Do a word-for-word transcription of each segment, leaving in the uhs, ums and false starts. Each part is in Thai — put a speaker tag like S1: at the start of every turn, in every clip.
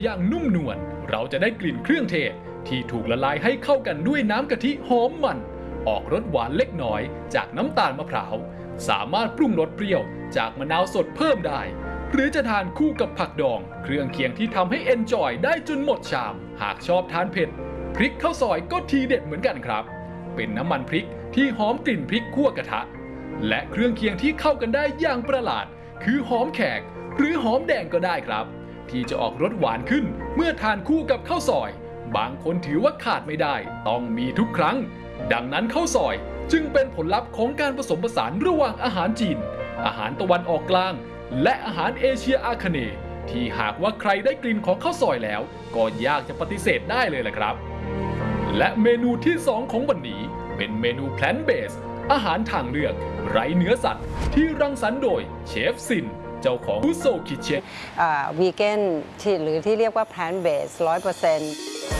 S1: อย่างนุ่มนวลเราจะได้กลิ่นเครื่องเทศที่ถูกละลายให้เข้ากันด้วยน้ำกะทิหอมมันออกรสหวานเล็กน้อยจากน้ำตาลมะพร้าวสามารถปรุงรสเปรี้ยวจากมะนาวสดเพิ่มได้หรือจะทานคู่กับผักดองเครื่องเคียงที่ทำให้เอนจอยได้จนหมดชามหากชอบทานเผ็ดพริกข้าวซอยก็ทีเด็ดเหมือนกันครับเป็นน้ำมันพริกที่หอมกลิ่นพริกคั่วกระทะและเครื่องเคียงที่เข้ากันได้อย่างประหลาดคือหอมแขกหรือหอมแดงก็ได้ครับที่จะออกรสหวานขึ้นเมื่อทานคู่กับข้าวซอยบางคนถือว่าขาดไม่ได้ต้องมีทุกครั้งดังนั้นข้าวซอยจึงเป็นผลลัพธ์ของการผสมผสานระหว่างอาหารจีนอาหารตะวันออกกลางและอาหารเอเชียอาคเนย์ที่หากว่าใครได้กลิ่นของข้าวซอยแล้วก็ยากจะปฏิเสธได้เลยแหละครับและเมนูที่สองของวันนี้เป็นเมนูแพลนต์เบสอาหารทางเลือกไร้เนื้อสัตว์ที่รังสรรค์โดยเชฟซินเจ้าของกุโซคิเชน
S2: วีแกนที่หรือที่เรียกว่า plant based ร้อยเปอร์เซ็นต์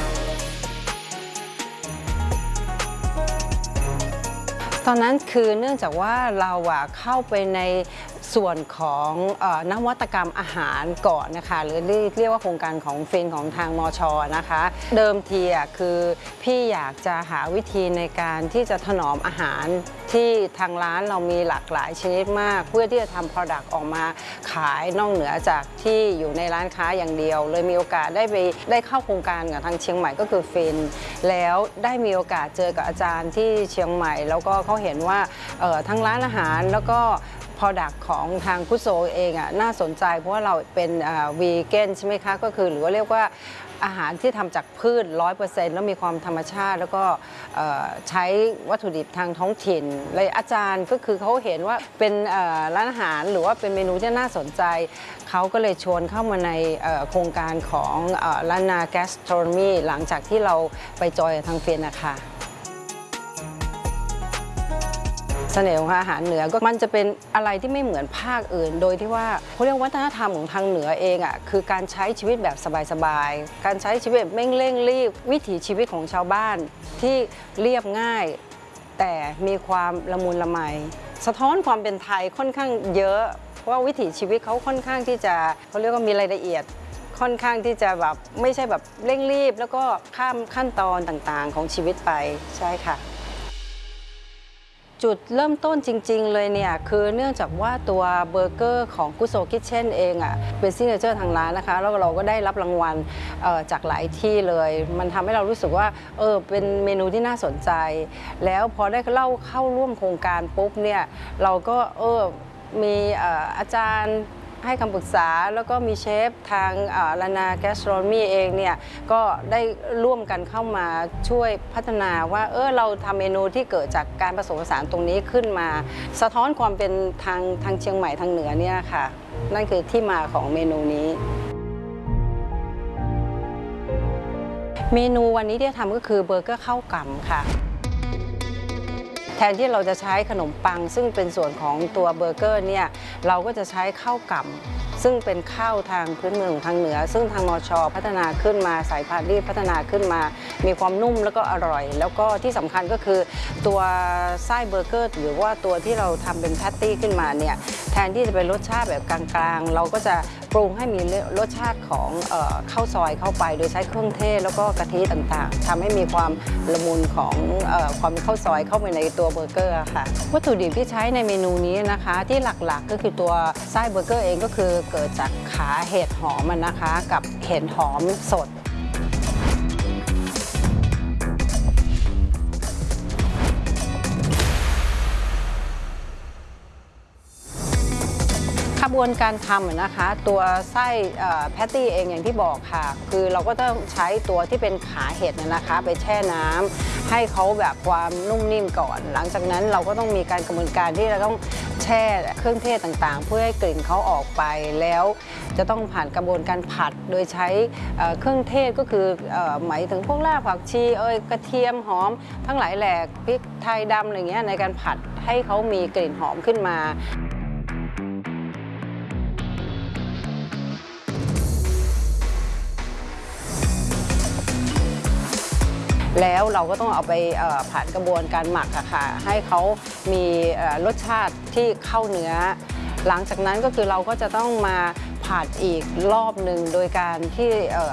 S2: ตอนนั้นคือเนื่องจากว่าเราอะเข้าไปในส่วนของนวัตกรรมอาหารก่อนนะคะหรือเรียกว่าโครงการของฟินของทางมช.นะคะเดิมทีอะคือพี่อยากจะหาวิธีในการที่จะถนอมอาหารที่ทางร้านเรามีหลากหลายชนิดมากเพื่อที่จะทำ Product ออกมาขายนอกเหนือจากที่อยู่ในร้านค้าอย่างเดียวเลยมีโอกาสได้ไปได้เข้าโครงการกับทางเชียงใหม่ก็คือฟินแล้วได้มีโอกาสเจอกับอาจารย์ที่เชียงใหม่แล้วก็เขาเห็นว่าทั้งร้านอาหารแล้วก็Product ของทางกุโซเองอ่ะน่าสนใจเพราะว่าเราเป็นวีแกนใช่ไหมคะก็คือหรือว่าเรียกว่าอาหารที่ทำจากพืช ร้อยเปอร์เซ็นต์ แล้วมีความธรรมชาติแล้วก็ใช้วัตถุดิบทางท้องถิ่นเลยอาจารย์ก็คือเขาเห็นว่าเป็นร้านอาหารหรือว่าเป็นเมนูที่น่าสนใจเขาก็เลยชวนเข้ามาในโครงการของร้านนาแกสโทรมีหลังจากที่เราไปจอยทางเฟียนนะคะเสน่ห์ของอาหารเหนือก็มันจะเป็นอะไรที่ไม่เหมือนภาคอื่นโดยที่ว่าเขาเรียกวัฒนธรรมของทางเหนือเองอ่ะคือการใช้ชีวิตแบบสบายๆการใช้ชีวิตแบบไม่เร่งรีบวิถีชีวิตของชาวบ้านที่เรียบง่ายแต่มีความละมุนละไมสะท้อนความเป็นไทยค่อนข้างเยอะเพราะว่าวิถีชีวิตเขาค่อนข้างที่จะเขาเรียกว่ามีรายละเอียดค่อนข้างที่จะแบบไม่ใช่แบบเร่งรีบแล้วก็ข้ามขั้นตอนต่างๆของชีวิตไปใช่ค่ะจุดเริ่มต้นจริงๆเลยเนี่ยคือเนื่องจากว่าตัวเบอร์เกอร์ของกุโซคิทเช่นเองอ่ะเป็นซิกเนเจอร์ทางร้านนะคะแล้วเราก็ได้รับรางวัลจากหลายที่เลยมันทำให้เรารู้สึกว่าเออเป็นเมนูที่น่าสนใจแล้วพอได้เล่าเข้าร่วมโครงการปุ๊บเนี่ยเราก็เออมีอาจารย์ให้คำปรึกษาแล้วก็มีเชฟทางลานาแกสโทรมีเองเนี่ยก็ได้ร่วมกันเข้ามาช่วยพัฒนาว่าเออเราทำเมนูที่เกิดจากการผสมผสานตรงนี้ขึ้นมาสะท้อนความเป็นทางทางเชียงใหม่ทางเหนือเนี่ยค่ะนั่นคือที่มาของเมนูนี้เมนูวันนี้ที่ทำก็คือเบอร์เกอร์ข้าวกล่ำค่ะแทนที่เราจะใช้ขนมปังซึ่งเป็นส่วนของตัวเบอร์เกอร์เนี่ยเราก็จะใช้ข้าวกล่ำซึ่งเป็นข้าวทางพื้นเมืองทางเหนือซึ่งทางมช.พัฒนาขึ้นมาสายพานรีบพัฒนาขึ้นมามีความนุ่มแล้วก็อร่อยแล้วก็ที่สำคัญก็คือตัวไส้เบอร์เกอร์หรือว่าตัวที่เราทำเป็นแพตตี้ขึ้นมาเนี่ยแทนที่จะเป็นรสชาติแบบกลางๆเราก็จะปรุงให้มีรสชาติของข้าวซอยเข้าไปโดยใช้เครื่องเทศแล้วก็กะทิต่างๆทำให้มีความละมุนของความเป็นข้าวซอยเข้าไปในตัวเบอร์เกอร์ค่ะวัตถุดิบที่ใช้ในเมนูนี้นะคะที่หลักๆก็คือตัวไส้เบอร์เกอร์เองก็คือเกิดจากขาเห็ดหอมนะคะกับเห็ดหอมสดขบวนการทำนะคะตัวไส้แพตตี้เองอย่างที่บอกค่ะคือเราก็ต้องใช้ตัวที่เป็นขาเห็ดนะคะไปแช่น้ำให้เขาแบบความนุ่มนิ่มก่อนหลังจากนั้นเราก็ต้องมีการกระบวนการที่เราต้องแช่เครื่องเทศต่างๆเพื่อให้กลิ่นเขาออกไปแล้วจะต้องผ่านกระบวนการผัดโดยใช้เครื่องเทศก็คือหมายถึงพวกรากผักชีเอยกระเทียมหอมทั้งหลายแหล่พริกไทยดำอะไรเงี้ยในการผัดให้เขามีกลิ่นหอมขึ้นมาแล้วเราก็ต้องเอาไปผ่านกระบวนการหมักอะค่ะให้เขามีรสชาติที่เข้าเนื้อหลังจากนั้นก็คือเราก็จะต้องมาผัดอีกรอบหนึ่งโดยการที่